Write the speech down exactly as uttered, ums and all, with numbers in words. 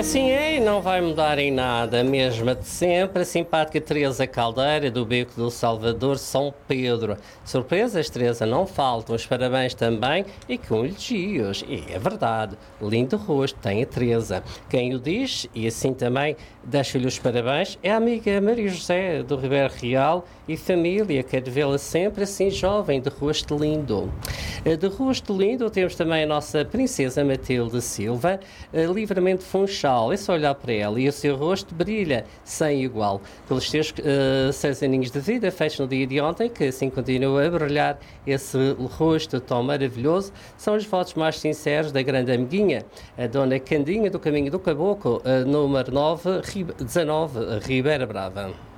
Assim é e não vai mudar em nada, a mesma de sempre, a simpática Teresa Caldeira, do Beco do Salvador, São Pedro. Surpresas, Teresa, não faltam, os parabéns também e com elogios. E é verdade, lindo rosto tem a Teresa. Quem o diz, e assim também deixa-lhe os parabéns, é a amiga Maria José, do Ribeiro Real e família, quer vê-la sempre assim jovem, de rosto lindo. De rosto lindo temos também a nossa princesa Matilde Silva, livremente funchal, é só olhar para ela e o seu rosto brilha sem igual. Pelos seus uh, seis aninhos de vida, feitos no dia de ontem, que assim continua a brilhar esse rosto tão maravilhoso, são os votos mais sinceros da grande amiguinha, a dona Candinha do Caminho do Caboclo, uh, número nove, dezanove, Ribeira Brava.